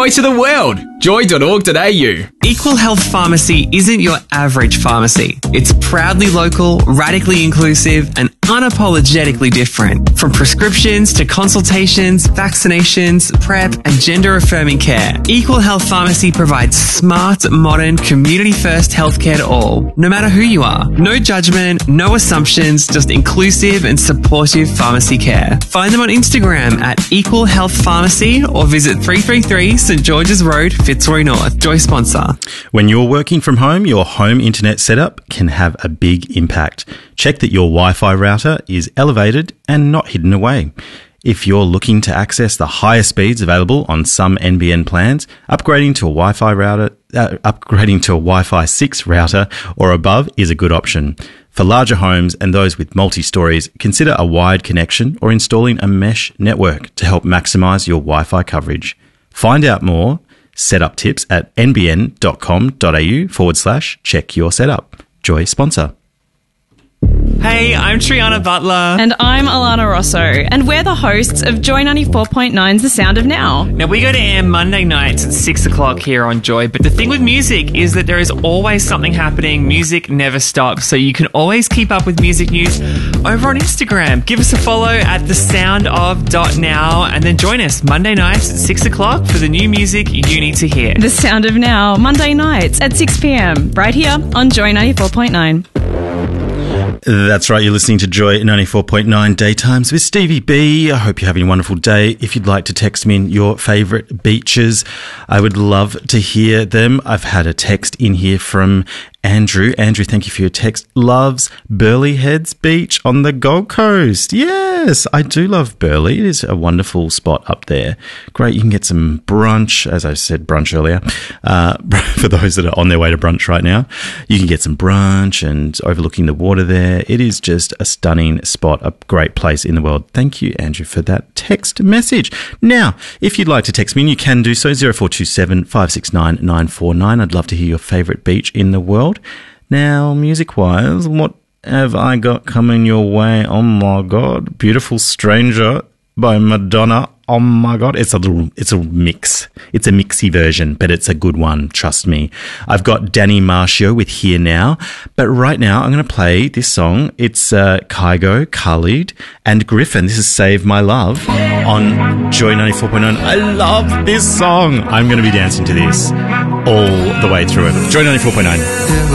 Joy to the world. Joy.org.au. Equal Health Pharmacy isn't your average pharmacy. It's proudly local, radically inclusive, and unapologetically different. From prescriptions to consultations, vaccinations, PrEP, and gender-affirming care, Equal Health Pharmacy provides smart, modern, community-first healthcare to all, no matter who you are. No judgment, no assumptions, just inclusive and supportive pharmacy care. Find them on Instagram at Equal Health Pharmacy or visit 333 St George's Road, Fitzroy North. Joy sponsor. When you're working from home, your home internet setup can have a big impact. Check that your Wi-Fi router is elevated and not hidden away. If you're looking to access the higher speeds available on some NBN plans, upgrading to a Wi-Fi 6 router or above is a good option. For larger homes and those with multi-stories, consider a wired connection or installing a mesh network to help maximise your Wi-Fi coverage. Find out more setup tips at nbn.com.au/check your setup. Joy sponsor. Hey, I'm Triana Butler. And I'm Alana Rosso. And we're the hosts of Joy 94.9's The Sound of Now. Now, we go to air Monday nights at 6 o'clock here on Joy, but the thing with music is that there is always something happening. Music never stops, so you can always keep up with music news over on Instagram. Give us a follow at thesoundof.now and then join us Monday nights at 6 o'clock for the new music you need to hear. The Sound of Now, Monday nights at 6 p.m, right here on Joy 94.9. That's right, you're listening to Joy 94.9 Daytimes with Stevie B. I hope you're having a wonderful day. If you'd like to text me in your favourite beaches, I would love to hear them. I've had a text in here from Andrew. Andrew, thank you for your text. Loves Burleigh Heads Beach on the Gold Coast. Yes, I do love Burleigh. It is a wonderful spot up there. Great, you can get some brunch, as I said brunch earlier. For those that are on their way to brunch right now, you can get some brunch and overlooking the water there. It is just a stunning spot, a great place in the world. Thank you, Andrew, for that text message. Now, if you'd like to text me, and you can do so, 0427 569 949. I'd love to hear your favourite beach in the world. Now, music-wise, what have I got coming your way? Oh, my God. Beautiful Stranger by Madonna. Oh, my God. It's a mix. It's a mixy version, but it's a good one. Trust me. I've got Danny Marcio with Here Now. But right now, I'm going to play this song. It's Kygo, Khalid, and Griffin. This is Save My Love on Joy 94.9. I love this song. I'm going to be dancing to this all the way through it. Joy 94.9.